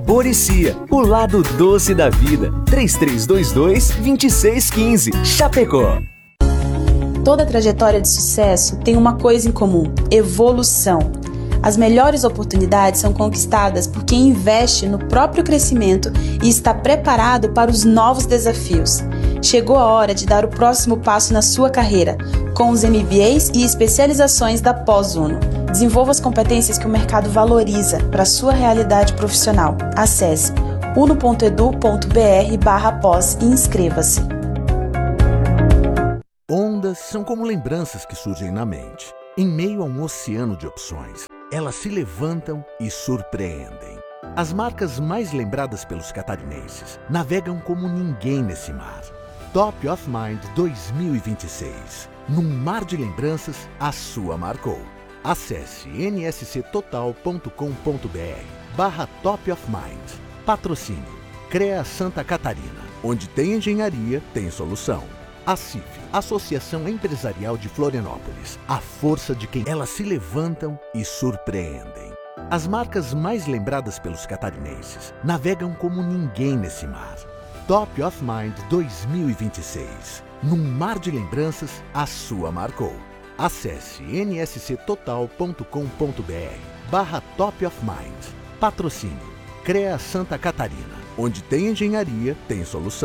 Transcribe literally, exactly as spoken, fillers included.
Borecia, o lado doce da vida. três três dois dois, dois seis um cinco, Chapecó. Toda trajetória de sucesso tem uma coisa em comum: evolução. As melhores oportunidades são conquistadas por quem investe no próprio crescimento e está preparado para os novos desafios. Chegou a hora de dar o próximo passo na sua carreira, com os M B As e especializações da Pós-Uno. Desenvolva as competências que o mercado valoriza para a sua realidade profissional. Acesse uno ponto edu ponto br barra pós e inscreva-se. Ondas são como lembranças que surgem na mente. Em meio a um oceano de opções, elas se levantam e surpreendem. As marcas mais lembradas pelos catarinenses navegam como ninguém nesse mar. Top of Mind dois mil e vinte e seis. Num mar de lembranças, a sua marcou. Acesse n s c total ponto com ponto br barra Top of Mind. Patrocínio CREA Santa Catarina. Onde tem engenharia, tem solução. A C I F, Associação Empresarial de Florianópolis. A força de quem elas se levantam e surpreendem. As marcas mais lembradas pelos catarinenses navegam como ninguém nesse mar. Top of Mind dois mil e vinte e seis. Num mar de lembranças, a sua marcou. Acesse n s c total ponto com ponto br barra Top of Mind. Patrocínio CREA Santa Catarina. Onde tem engenharia, tem solução.